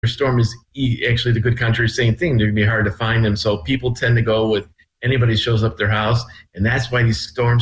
storm is actually the good contrary same thing. They're going to be hard to find them. So people tend to go with anybody who shows up at their house. And that's why these storm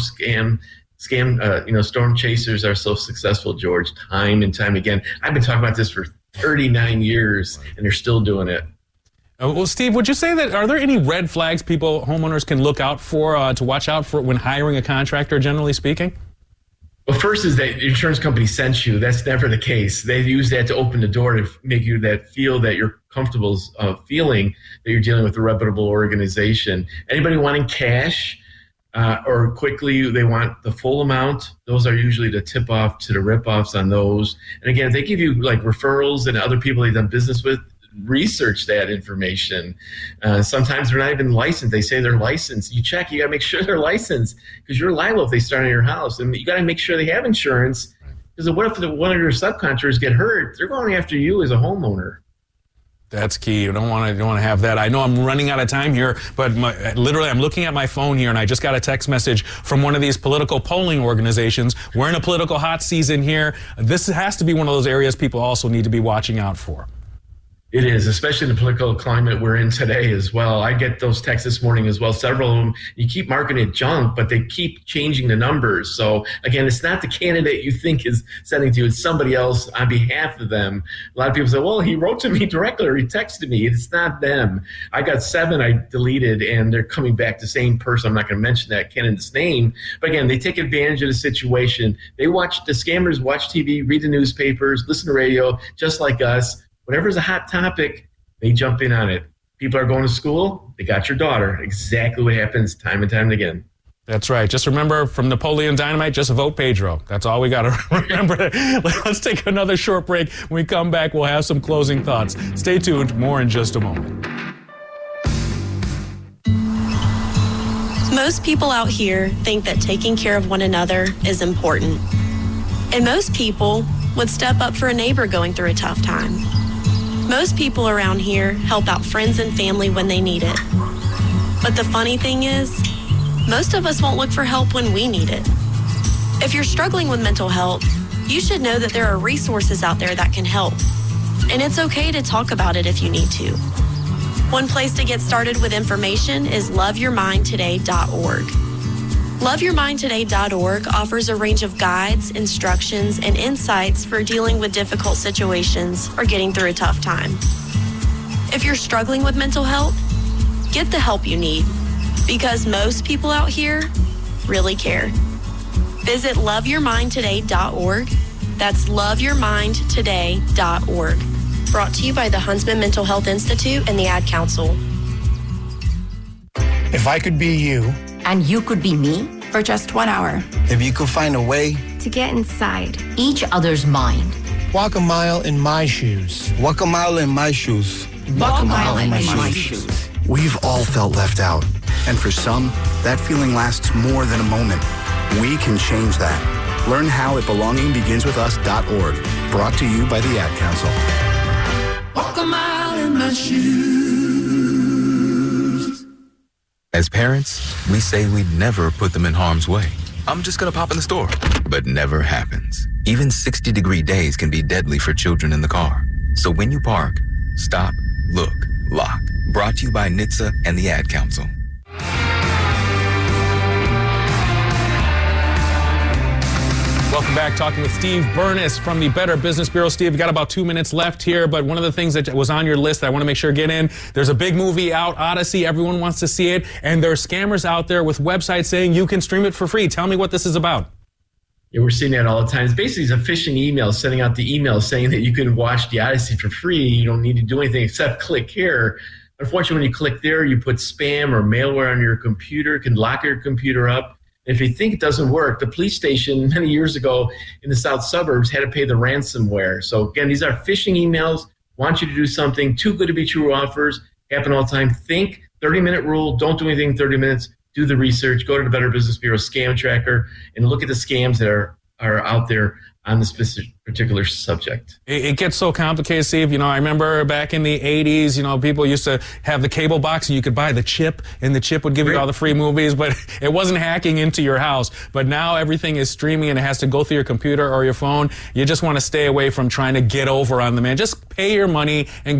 chasers are so successful, George, time and time again. I've been talking about this for 39 years, and they're still doing it. Well, Steve, would you say that are there any red flags homeowners can look out for, to watch out for when hiring a contractor, generally speaking? Well, first is that the insurance company sent you. That's never the case. They use that to open the door to make you feel that you're comfortable feeling that you're dealing with a reputable organization. Anybody wanting cash or quickly they want the full amount, those are usually the tip-off to the rip-offs on those. And again, if they give you like referrals and other people they've done business with, research that information. Sometimes they're not even licensed. They say they're licensed. You check, you got to make sure they're licensed because you're liable if they start on your house. And you got to make sure they have insurance because what if one of your subcontractors get hurt? They're going after you as a homeowner. That's key. You don't want to have that. I know I'm running out of time here, but literally I'm looking at my phone here and I just got a text message from one of these political polling organizations. We're in a political hot season here. This has to be one of those areas people also need to be watching out for. It is, especially in the political climate we're in today as well. I get those texts this morning as well. Several of them, you keep marking it junk, but they keep changing the numbers. So again, it's not the candidate you think is sending to you. It's somebody else on behalf of them. A lot of people say, well, he wrote to me directly or he texted me. It's not them. I got 7 I deleted and they're coming back the same person. I'm not going to mention that candidate's name. But again, they take advantage of the situation. The scammers watch TV, read the newspapers, listen to radio, just like us. Whatever's a hot topic, they jump in on it. People are going to school, they got your daughter. Exactly what happens time and time again. That's right. Just remember from Napoleon Dynamite, just vote Pedro. That's all we got to remember. Let's take another short break. When we come back, we'll have some closing thoughts. Stay tuned. More in just a moment. Most people out here think that taking care of one another is important. And most people would step up for a neighbor going through a tough time. Most people around here help out friends and family when they need it. But the funny thing is, most of us won't look for help when we need it. If you're struggling with mental health, you should know that there are resources out there that can help. And it's okay to talk about it if you need to. One place to get started with information is loveyourmindtoday.org. LoveYourMindToday.org offers a range of guides, instructions, and insights for dealing with difficult situations or getting through a tough time. If you're struggling with mental health, get the help you need because most people out here really care. Visit LoveYourMindToday.org. That's LoveYourMindToday.org. Brought to you by the Huntsman Mental Health Institute and the Ad Council. If I could be you, and you could be me for just 1 hour. If you could find a way to get inside each other's mind. Walk a mile in my shoes. Walk a mile in my shoes. Walk a mile in my shoes. We've all felt left out. And for some, that feeling lasts more than a moment. We can change that. Learn how at belongingbeginswithus.org. Brought to you by the Ad Council. Walk a mile in my shoes. As parents, we say we'd never put them in harm's way. I'm just gonna pop in the store. But never happens. Even 60-degree days can be deadly for children in the car. So when you park, stop, look, lock. Brought to you by NHTSA and the Ad Council. Welcome back. Talking with Steve Burness from the Better Business Bureau. Steve, we've got about 2 minutes left here, but one of the things that was on your list that I want to make sure get in, there's a big movie out, Odyssey. Everyone wants to see it, and there are scammers out there with websites saying you can stream it for free. Tell me what this is about. Yeah, we're seeing that all the time. It's basically a phishing email, sending out the email saying that you can watch the Odyssey for free. You don't need to do anything except click here. Unfortunately, when you click there, you put spam or malware on your computer. It can lock your computer up. If you think it doesn't work, the police station many years ago in the south suburbs had to pay the ransomware. So again, these are phishing emails, want you to do something, too good to be true offers, happen all the time. Think 30-minute rule, don't do anything in 30 minutes, do the research, go to the Better Business Bureau scam tracker and look at the scams that are are out there on this particular subject. It gets so complicated, Steve. I remember back in the 80s, people used to have the cable box and you could buy the chip, and the chip would give you all the free movies, but it wasn't hacking into your house. But now everything is streaming and it has to go through your computer or your phone. You just want to stay away from trying to get over on the man. Just pay your money and